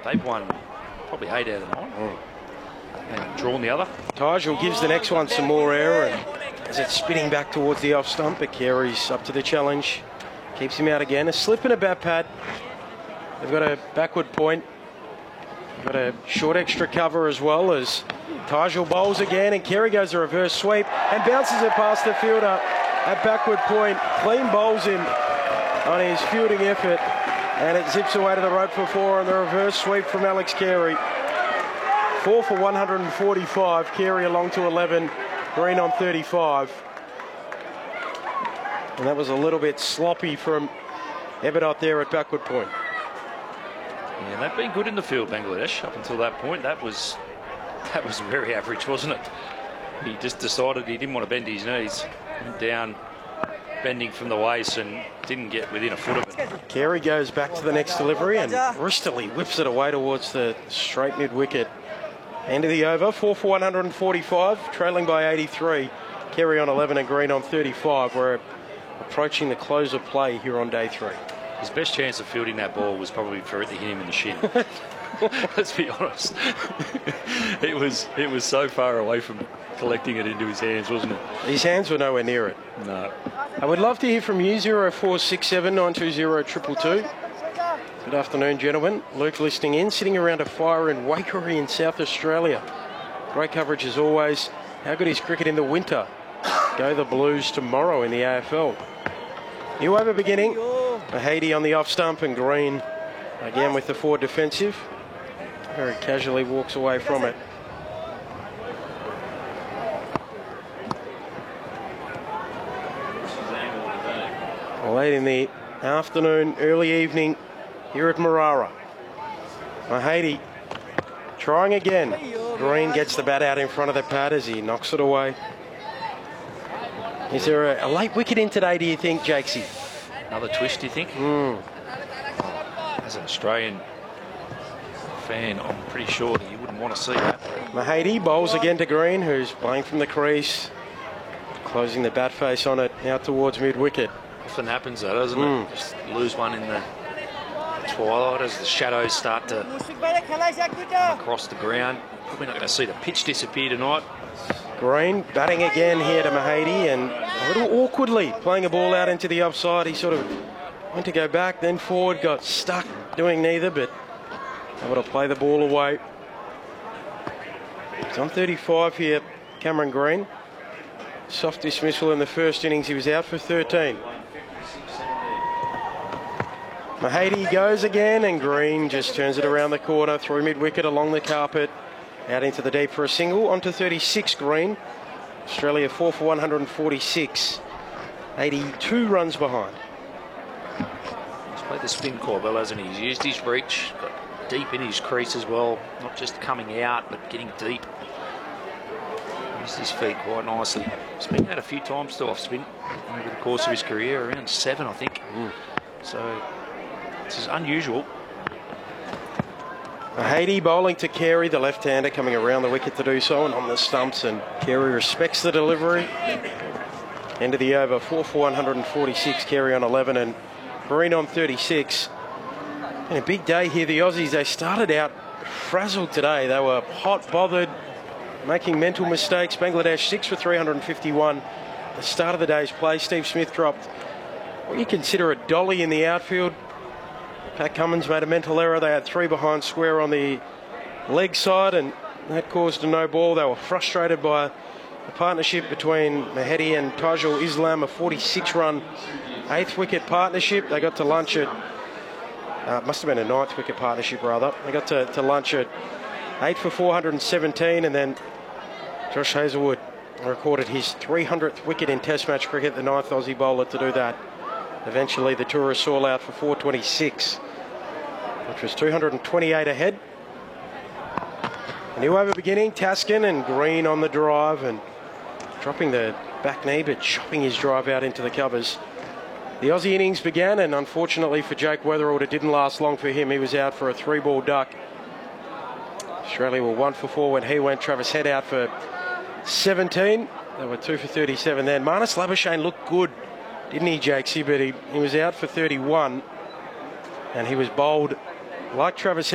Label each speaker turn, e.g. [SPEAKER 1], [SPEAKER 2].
[SPEAKER 1] they've won probably 8 out of 9 and drawn the other.
[SPEAKER 2] Tygel gives the next one some more air, and as it's spinning back towards the off stump, but Carey's up to the challenge. Keeps him out again. A slip and a bat pad. They've got a backward point. Got a short extra cover as well, as Tygel bowls again, and Carey goes a reverse sweep and bounces it past the fielder at backward point. Clean bowls him on his fielding effort, and it zips away to the rope for 4 on the reverse sweep from Alex Carey. 4 for 145. Carey along to 11. Green on 35. And that was a little bit sloppy from Ebadot there at backward point.
[SPEAKER 1] Yeah, they've been good in the field, Bangladesh, up until that point. That was very average, wasn't it? He just decided he didn't want to bend his knees. Went down, bending from the waist, and didn't get within a foot of it.
[SPEAKER 2] Carey goes back to the next delivery, and Bristoley whips it away towards the straight mid-wicket. End of the over, 4 for 145, trailing by 83. Carey on 11 and Green on 35. We're approaching the close of play here on day 3.
[SPEAKER 1] His best chance of fielding that ball was probably for it to hit him in the shin. Let's be honest. It was so far away from collecting it into his hands, wasn't it?
[SPEAKER 2] His hands were nowhere near it.
[SPEAKER 1] No.
[SPEAKER 2] I would love to hear from you, 0467 920 222. Good afternoon, gentlemen. Luke listening in, sitting around a fire in Waikerie in South Australia. Great coverage as always. How good is cricket in the winter? Go the Blues tomorrow in the AFL. New over beginning. Mahady on the off stump, and Green again with the forward defensive. Very casually walks away from it. Late in the afternoon, early evening here at Marara. Mahady trying again. Green gets the bat out in front of the pad as he knocks it away. Is there a late wicket in today, do you think, Jakesy?
[SPEAKER 1] Another twist, do you think? As an Australian fan, I'm pretty sure that you wouldn't want to see that.
[SPEAKER 2] Mahady bowls again to Green, who's playing from the crease, closing the bat face on it out towards mid-wicket.
[SPEAKER 1] Often happens, though, doesn't it? Just lose one in the twilight as the shadows start to come across the ground. Probably not going to see the pitch disappear tonight.
[SPEAKER 2] Green batting again here to Mahady, and a little awkwardly playing a ball out into the offside. He sort of went to go back, then forward, got stuck doing neither, but able to play the ball away. He's on 35 here, Cameron Green. Soft dismissal in the first innings. He was out for 13. Mahady goes again, and Green just turns it around the corner, through mid-wicket, along the carpet, out into the deep for a single. On to 36, Green. Australia 4 for 146. 82 runs behind.
[SPEAKER 1] He's played the spin quite well, hasn't he? He's used his reach, got deep in his crease as well. Not just coming out, but getting deep. Used his feet quite nicely. He's been out a few times to off-spin over the course of his career, around 7, I think. So this is unusual.
[SPEAKER 2] Mahady bowling to Carey, the left-hander, coming around the wicket to do so, and on the stumps, and Carey respects the delivery. End of the over, 4 for 146, Carey on 11 and Green on 36. And a big day here, the Aussies. They started out frazzled today. They were hot, bothered, making mental mistakes. Bangladesh 6 for 351. The start of the day's play, Steve Smith dropped what you consider a dolly in the outfield. Pat Cummins made a mental error. They had 3 behind square on the leg side, and that caused a no ball. They were frustrated by the partnership between Mahady and Tygel Islam, a 46-run 8th wicket partnership. They got to lunch at, must have been a 9th wicket partnership rather. They got to lunch at 8 for 417, and then Josh Hazlewood recorded his 300th wicket in Test match cricket, the 9th Aussie bowler to do that. Eventually the tourists all out for 426, which was 228 ahead. A new over beginning, Taskin, and Green on the drive and dropping the back knee, but chopping his drive out into the covers. The Aussie innings began, and unfortunately for Jake Weatherald, it didn't last long for him. He was out for a 3-ball duck. Australia were 1 for 4 when he went. Travis Head out for 17. They were 2 for 37 then. Marnus Labuschagne looked good, didn't he, Jakesy? But he was out for 31, and he was bowled like Travis Head.